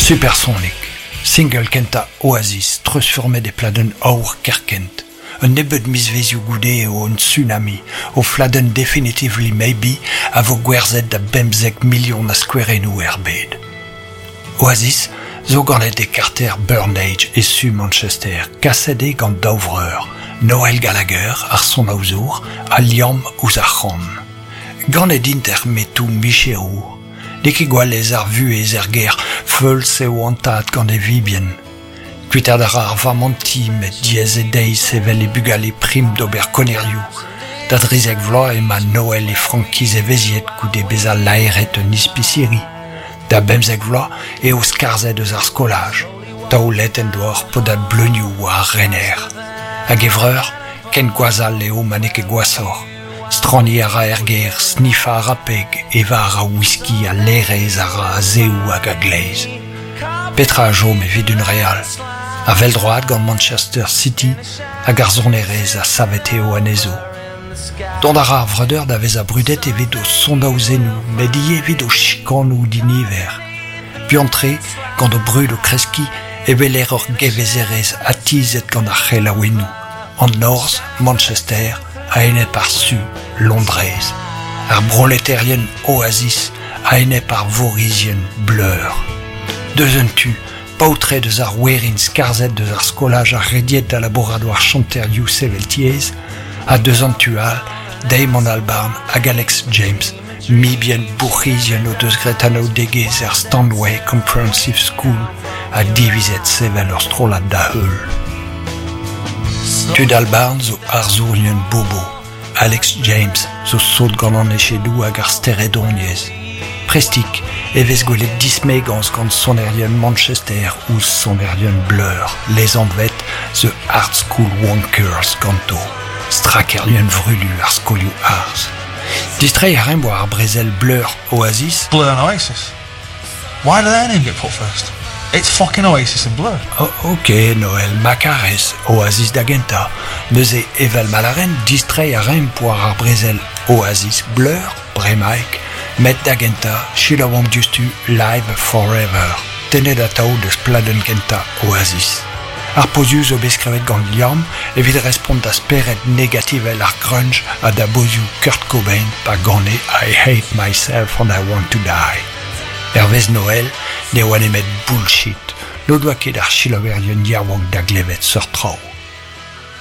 Supersonic, single kenta Oasis, transformé des pladen aur kerkent. Un nebud misvezio goude o un tsunami, o fladen definitively maybe a vo gwerzet da bemzek million a skwerenou erbed. Oasis, zo ganet e karter Burn Age et su Manchester, kassede gant daovreur, Noel Gallagher ar son aouzour, a Liam Ouzachon. Ganet inter metou Micherou, deke gwal ez ar vu ez er ger, feul se oantat gant e vibien. Kuiter da rar vamanti met diez e deiz sevel e bugal e prim d'ober koneriou. Da drizek vloa ema Noel e frankiz e veziet goude bezal laeret un ispicieri. Da bemzek vloa e o skarzet eus ar skolaj. Da o leten doar podat bleuniou a renner. Hag evreur, ken gwazal eo manek e gwasor. Strani ara erger, sniffa a rapeg, eva ara whisky a lerez ara a zeou hag a gleiz. Petra a jom evit un real. A vel droad gant Manchester City hag ar zonerez a savet eo anezo. Dont ara ar vreudeur da vez a brudet evit o sondaouzenou, med i evit o chikanou diniver. Piantre, gant o brud o kreski, evel ur gevezerez atizet gant ar c'hel a ouenou. An North, Manchester, a ene par su, Londrez. Ar broleterien Oasis a ene par vorizien Blur. Deus un tu, pautre deus ar werin skarzet deus ar skolaj ar rediet da laboradoir chanterioù seveltiez, a deus an tual, Damon Albarn hag Alex James, mi bien bourrizien o deus gretano degez ar Stanway Comprehensive School, a divizet sevel ur strolat da heul. Tud Albarn zo ar zourien bobo, Alex James zo saut gant an echedou hag ar steredoniez. Prestik, evez golet dismay gant sonerien Manchester ou sonerien Blur, les anvet the Art School Wonkers ganto, strakerien vrulu ar skolioù ars. Distrei ar emboa ar brezel Blur Oasis. Blur and Oasis. Why did their name get put first? It's fucking Oasis and Blur. Ok, Noël Macares, Oasis d'Agenta. Neuze evel malaren distrei ar emboa ar brezel Oasis Blur, bremaik, met d'Agenta, chilawang justu live forever. Tenet a tao deus pladen kenta Oasis. Ar pozius o beskrevet gant Liam, evit respond da speret negativel ar grunge a da boziou Kurt Cobain pa gane I hate myself and I want to die. Hervez Noël, ne oan emet bullshit. No doa ket ar chilaverien yawang da glevet seurtrao.